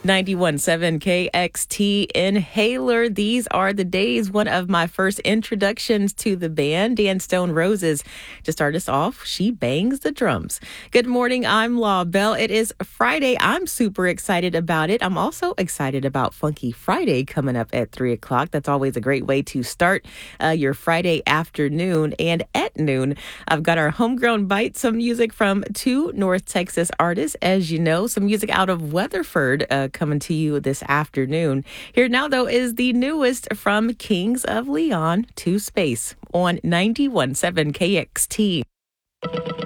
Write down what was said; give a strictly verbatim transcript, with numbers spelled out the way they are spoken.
ninety-one point seven K X T Inhaler. These are the days. One of my first introductions to the band, Dan Stone Roses. To start us off, she bangs the drums. Good morning. I'm Law Bell. It is Friday. I'm super excited about it. I'm also excited about Funky Friday coming up at three o'clock. That's always a great way to start uh, your Friday afternoon. And at noon, I've got our homegrown bite, some music from two North Texas artists. As you know, some music out of Weatherford uh, coming to you this afternoon. Here now, though, is the newest from Kings of Leon, To Space on ninety-one point seven K X T.